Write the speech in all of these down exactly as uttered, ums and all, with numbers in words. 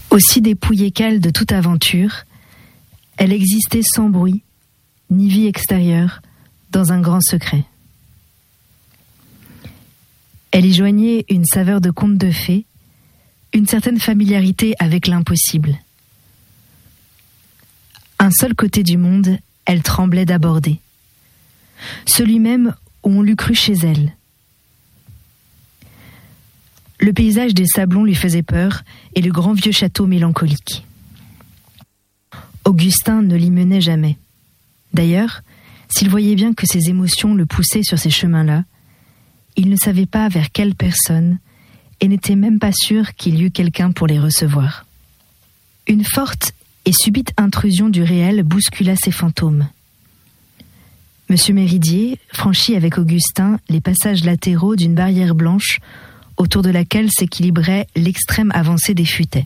Aussi dépouillée qu'elle de toute aventure, elle existait sans bruit, ni vie extérieure, dans un grand secret. Elle y joignait une saveur de conte de fées, une certaine familiarité avec l'impossible. Un seul côté du monde, elle tremblait d'aborder. Celui même où on l'eût cru chez elle. Le paysage des Sablons lui faisait peur et le grand vieux château mélancolique. Augustin ne l'y menait jamais. D'ailleurs, s'il voyait bien que ses émotions le poussaient sur ces chemins-là, il ne savait pas vers quelle personne et n'était même pas sûr qu'il y eût quelqu'un pour les recevoir. Une forte et subite intrusion du réel bouscula ses fantômes. Monsieur Méridier franchit avec Augustin les passages latéraux d'une barrière blanche autour de laquelle s'équilibrait l'extrême avancée des futaies.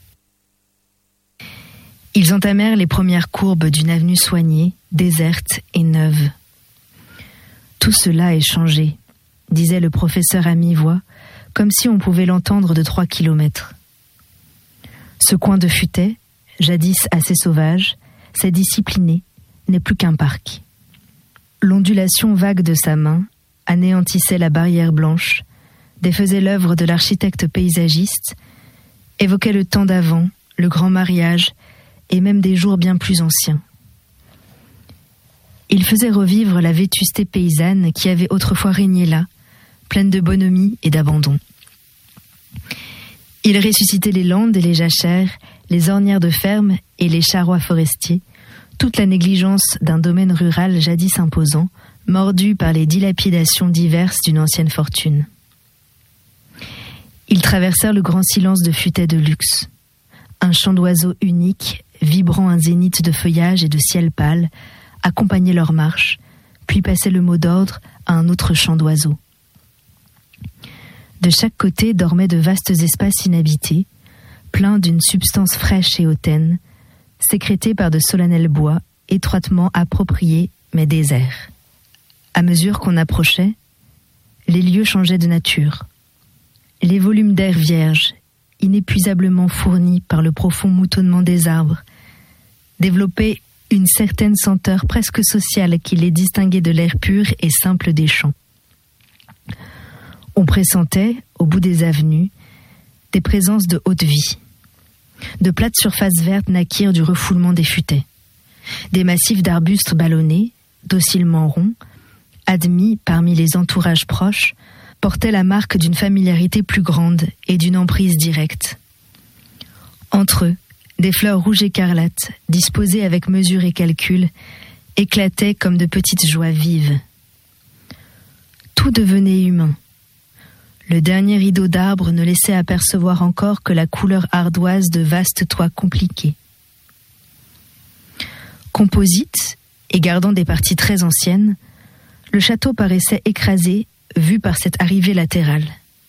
Ils entamèrent les premières courbes d'une avenue soignée, déserte et neuve. Tout cela est changé, disait le professeur à mi-voix, comme si on pouvait l'entendre de trois kilomètres. Ce coin de futaies, jadis assez sauvage, s'est discipliné, n'est plus qu'un parc. L'ondulation vague de sa main anéantissait la barrière blanche, défaisait l'œuvre de l'architecte paysagiste, évoquait le temps d'avant, le grand mariage, et même des jours bien plus anciens. Il faisait revivre la vétusté paysanne qui avait autrefois régné là, pleine de bonhomie et d'abandon. Il ressuscitait les landes et les jachères, les ornières de ferme et les charrois forestiers, toute la négligence d'un domaine rural jadis imposant, mordu par les dilapidations diverses d'une ancienne fortune. Ils traversèrent le grand silence de futaies de luxe. Un chant d'oiseaux unique, vibrant un zénith de feuillage et de ciel pâle, accompagnait leur marche, puis passait le mot d'ordre à un autre chant d'oiseaux. De chaque côté dormaient de vastes espaces inhabités, pleins d'une substance fraîche et hautaine, sécrétés par de solennels bois, étroitement appropriés mais déserts. À mesure qu'on approchait, les lieux changeaient de nature. Les volumes d'air vierge, inépuisablement fournis par le profond moutonnement des arbres, développaient une certaine senteur presque sociale qui les distinguait de l'air pur et simple des champs. On pressentait, au bout des avenues, des présences de haute vie. De plates surfaces vertes naquirent du refoulement des futaies. Des massifs d'arbustes ballonnés, docilement ronds, admis parmi les entourages proches, portaient la marque d'une familiarité plus grande et d'une emprise directe. Entre eux, des fleurs rouges écarlates, disposées avec mesure et calcul, éclataient comme de petites joies vives. Tout devenait humain. Le dernier rideau d'arbres ne laissait apercevoir encore que la couleur ardoise de vastes toits compliqués. Composite, et gardant des parties très anciennes, le château paraissait écrasé, vu par cette arrivée latérale.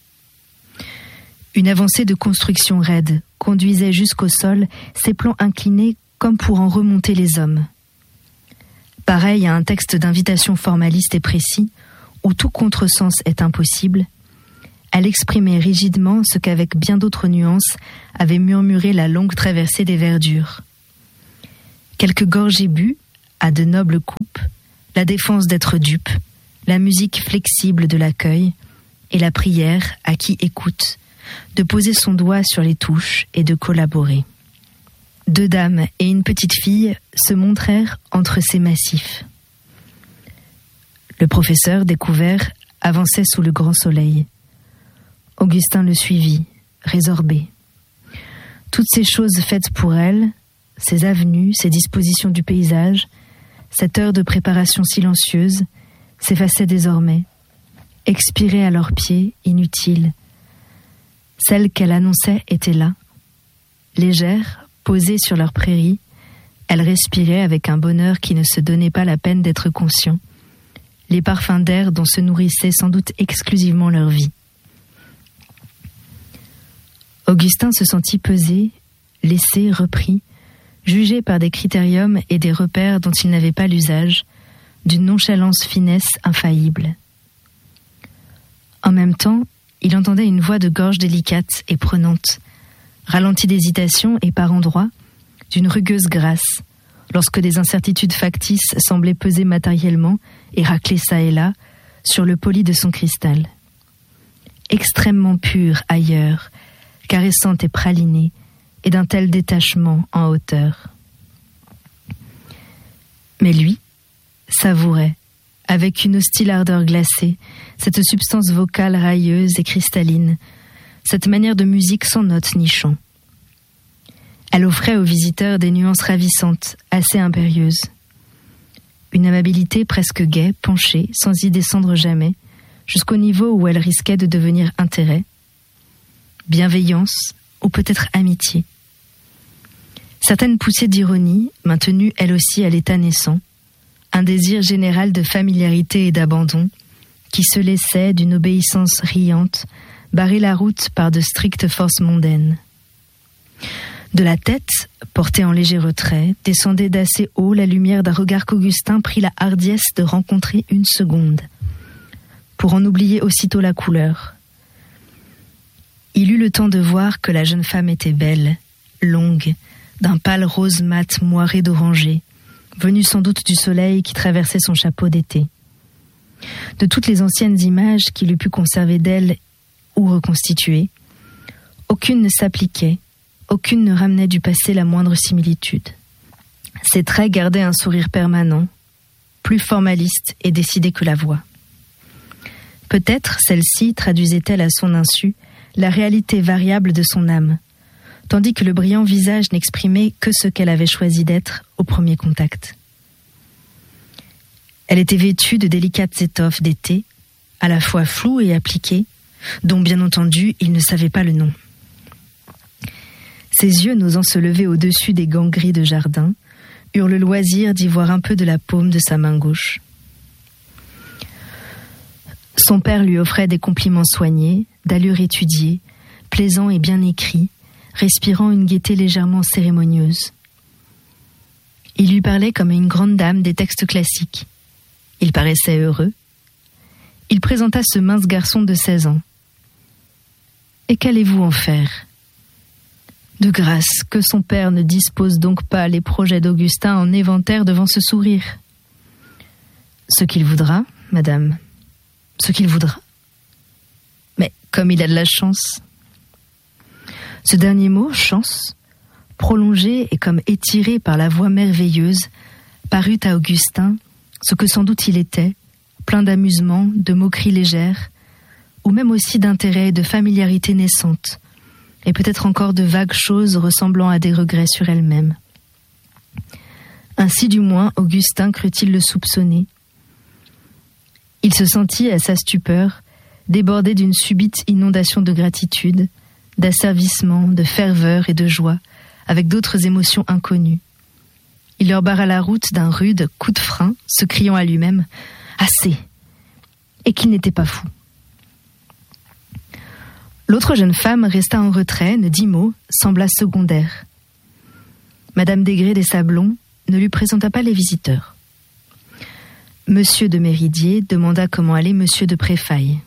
Une avancée de construction raide conduisait jusqu'au sol ses plans inclinés comme pour en remonter les hommes. Pareil à un texte d'invitation formaliste et précis, où tout contresens est impossible, elle exprimait rigidement ce qu'avec bien d'autres nuances avait murmuré la longue traversée des verdures. Quelques gorgées bues, à de nobles coupes, la défense d'être dupe, la musique flexible de l'accueil et la prière à qui écoute, de poser son doigt sur les touches et de collaborer. Deux dames et une petite fille se montrèrent entre ces massifs. Le professeur, découvert, avançait sous le grand soleil. Augustin le suivit, résorbé. Toutes ces choses faites pour elle, ces avenues, ces dispositions du paysage, cette heure de préparation silencieuse, s'effaçaient désormais, expiraient à leurs pieds, inutiles. Celle qu'elle annonçait était là. Légère, posée sur leur prairie, elle respirait avec un bonheur qui ne se donnait pas la peine d'être conscient, les parfums d'air dont se nourrissait sans doute exclusivement leur vie. Augustin se sentit pesé, laissé, repris, jugé par des critériums et des repères dont il n'avait pas l'usage, d'une nonchalance finesse infaillible. En même temps, il entendait une voix de gorge délicate et prenante, ralenti d'hésitation et par endroits, d'une rugueuse grâce, lorsque des incertitudes factices semblaient peser matériellement et racler çà et là sur le poli de son cristal. Extrêmement pure ailleurs, caressante et pralinée, et d'un tel détachement en hauteur. Mais lui savourait, avec une hostile ardeur glacée, cette substance vocale railleuse et cristalline, cette manière de musique sans notes ni chant. Elle offrait aux visiteurs des nuances ravissantes, assez impérieuses. Une amabilité presque gaie, penchée, sans y descendre jamais, jusqu'au niveau où elle risquait de devenir intérêt, bienveillance ou peut-être amitié. Certaines poussées d'ironie, maintenues elles aussi à l'état naissant, un désir général de familiarité et d'abandon, qui se laissait, d'une obéissance riante, barrer la route par de strictes forces mondaines. De la tête, portée en léger retrait, descendait d'assez haut la lumière d'un regard qu'Augustin prit la hardiesse de rencontrer une seconde, pour en oublier aussitôt la couleur. Il eut le temps de voir que la jeune femme était belle, longue, d'un pâle rose mat moiré d'oranger, venue sans doute du soleil qui traversait son chapeau d'été. De toutes les anciennes images qu'il eût pu conserver d'elle ou reconstituer, aucune ne s'appliquait, aucune ne ramenait du passé la moindre similitude. Ses traits gardaient un sourire permanent, plus formaliste et décidé que la voix. Peut-être celle-ci traduisait-elle à son insu la réalité variable de son âme, tandis que le brillant visage n'exprimait que ce qu'elle avait choisi d'être au premier contact. Elle était vêtue de délicates étoffes d'été, à la fois floues et appliquées, dont bien entendu il ne savait pas le nom. Ses yeux, n'osant se lever au-dessus des gants gris de jardin, eurent le loisir d'y voir un peu de la paume de sa main gauche. Son père lui offrait des compliments soignés, d'allure étudiée, plaisants et bien écrits, respirant une gaieté légèrement cérémonieuse. Il lui parlait comme à une grande dame des textes classiques. Il paraissait heureux. Il présenta ce mince garçon de seize ans. « Et qu'allez-vous en faire ?» De grâce, que son père ne dispose donc pas les projets d'Augustin en éventaire devant ce sourire. « Ce qu'il voudra, madame, ce qu'il voudra. Mais comme il a de la chance. » Ce dernier mot, chance, prolongé et comme étiré par la voix merveilleuse, parut à Augustin ce que sans doute il était, plein d'amusement, de moqueries légères, ou même aussi d'intérêt et de familiarité naissante, et peut-être encore de vagues choses ressemblant à des regrets sur elle-même. Ainsi du moins Augustin crut-il le soupçonner. Il se sentit, à sa stupeur, débordé d'une subite inondation de gratitude, d'asservissement, de ferveur et de joie, avec d'autres émotions inconnues. Il leur barra la route d'un rude coup de frein, se criant à lui-même « Assez !» et qu'il n'était pas fou. L'autre jeune femme resta en retrait, ne dit mot, sembla secondaire. Madame Degré des Sablons ne lui présenta pas les visiteurs. Monsieur de Méridier demanda comment allait Monsieur de Préfaille.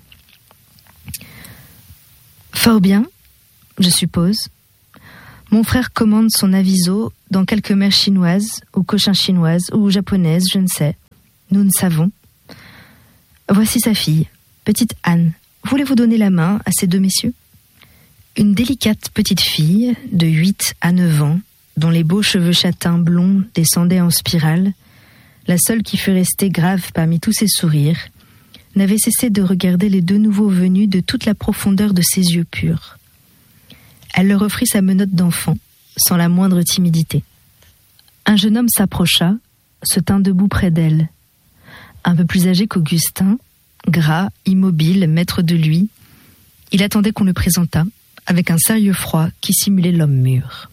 « Fort bien, je suppose. Mon frère commande son aviso dans quelque mer chinoise, ou cochin chinoise, ou japonaise, je ne sais. Nous ne savons. Voici sa fille, petite Anne. Voulez-vous donner la main à ces deux messieurs ?» Une délicate petite fille, de huit à neuf ans, dont les beaux cheveux châtains blonds descendaient en spirale, la seule qui fût restée grave parmi tous ses sourires, n'avait cessé de regarder les deux nouveaux venus de toute la profondeur de ses yeux purs. Elle leur offrit sa menotte d'enfant, sans la moindre timidité. Un jeune homme s'approcha, se tint debout près d'elle. Un peu plus âgé qu'Augustin, gras, immobile, maître de lui, il attendait qu'on le présentât, avec un sérieux froid qui simulait l'homme mûr.